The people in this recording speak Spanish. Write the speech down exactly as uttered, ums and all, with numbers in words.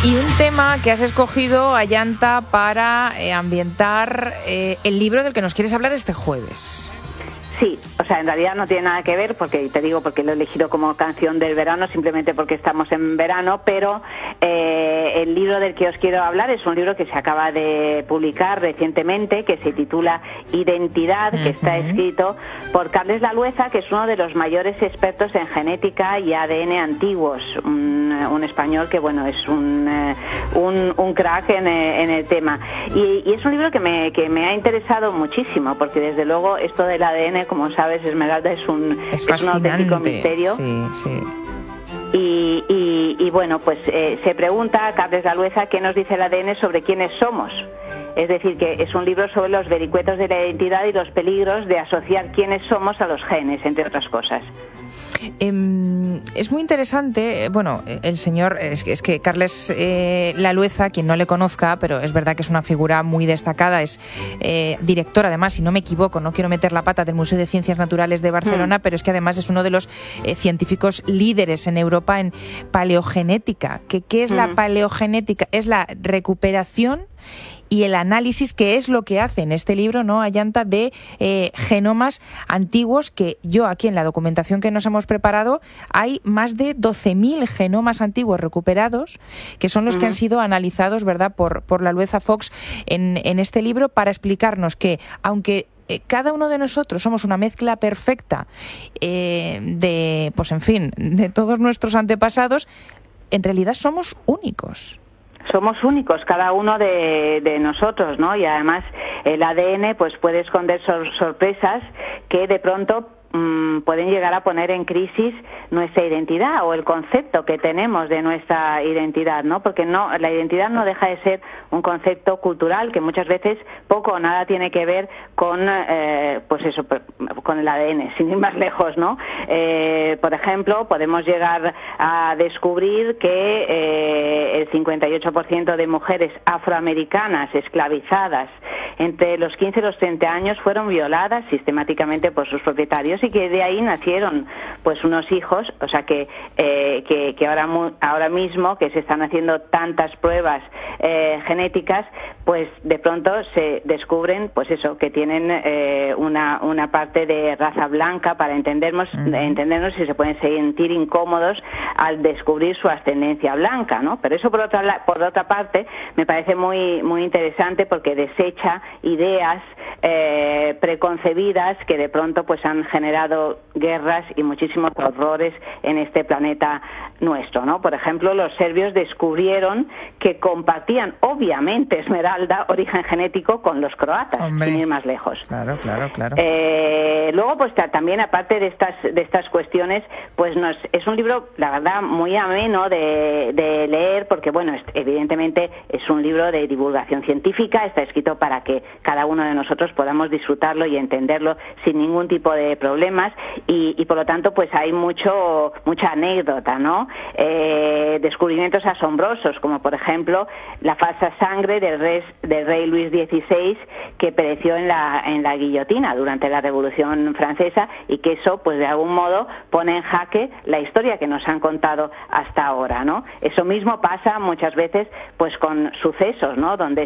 Y un tema que has escogido, Ayanta, para eh, ambientar eh, el libro del que nos quieres hablar este jueves. Sí, o sea, en realidad no tiene nada que ver, porque te digo, porque lo he elegido como canción del verano, simplemente porque estamos en verano, pero eh, el libro del que os quiero hablar es un libro que se acaba de publicar recientemente, que se titula Identidad, que uh-huh. está escrito por Carles Lalueza, que es uno de los mayores expertos en genética y A D N antiguos, un, un español que, bueno, es un, un, un crack en, en el tema. Y, y es un libro que me, que me ha interesado muchísimo, porque desde luego esto del A D N, como sabes, Esmeralda, es un, es es un auténtico misterio. Sí, sí. Y, y, y bueno, pues eh, se pregunta Carles Lalueza qué nos dice el A D N sobre quiénes somos. Es decir, que es un libro sobre los vericuetos de la identidad y los peligros de asociar quiénes somos a los genes, entre otras cosas. Eh, es muy interesante, bueno, el señor, es que, es que Carles eh, Lalueza, quien no le conozca, pero es verdad que es una figura muy destacada, es eh, director, además, si no me equivoco, no quiero meter la pata, del Museo de Ciencias Naturales de Barcelona, mm. pero es que además es uno de los eh, científicos líderes en Europa en paleogenética. ¿Qué, qué es mm. la paleogenética? Es la recuperación y el análisis, que es lo que hace en este libro, ¿no, Ayanta?, de eh, genomas antiguos, que yo aquí en la documentación que nos hemos preparado hay más de doce mil genomas antiguos recuperados, que son los uh-huh. que han sido analizados, ¿verdad?, por, por Lalueza Fox en, en este libro, para explicarnos que, aunque eh, cada uno de nosotros somos una mezcla perfecta eh, de, pues en fin, de todos nuestros antepasados, en realidad somos únicos. Somos únicos, cada uno de, de nosotros, ¿no? Y además el A D N pues puede esconder sor- sorpresas que de pronto mmm, pueden llegar a poner en crisis nuestra identidad o el concepto que tenemos de nuestra identidad, ¿no? Porque no, la identidad no deja de ser un concepto cultural que muchas veces poco o nada tiene que ver con, eh, pues eso, con el A D N, sin ir más lejos, ¿no? Eh, por ejemplo, podemos llegar a descubrir que eh, el cincuenta y ocho por ciento de mujeres afroamericanas esclavizadas entre los quince y los treinta años fueron violadas sistemáticamente por sus propietarios y que de ahí nacieron pues unos hijos, o sea que eh, que, que ahora mu- ahora mismo que se están haciendo tantas pruebas eh, genéticas, pues de pronto se descubren pues eso, que tienen eh, una una parte de raza blanca para entendernos uh-huh. entendernos y se pueden sentir incómodos al descubrir su ascendencia blanca, ¿no? Pero eso por otra por otra parte me parece muy muy interesante porque desecha ideas eh, preconcebidas que de pronto pues han generado guerras y muchísimos horrores en este planeta nuestro, ¿no? Por ejemplo, los serbios descubrieron que compartían, obviamente, Esmeralda, origen genético con los croatas, Hombre. sin ir más lejos. Claro, claro, claro. Eh, luego, pues también, aparte de estas de estas cuestiones, pues nos es un libro, la verdad, muy ameno de, de leer, porque, bueno, evidentemente es un libro de divulgación científica, está escrito para que cada uno de nosotros podamos disfrutarlo y entenderlo sin ningún tipo de problemas, y, y por lo tanto, pues hay mucho mucha anécdota, ¿no? Eh, descubrimientos asombrosos, como por ejemplo la falsa sangre del rey, del rey Luis dieciséis, que pereció en la en la guillotina durante la Revolución Francesa, y que eso, pues de algún modo, pone en jaque la historia que nos han contado hasta ahora, ¿no? Eso mismo pasa muchas veces, pues con sucesos, ¿no? Donde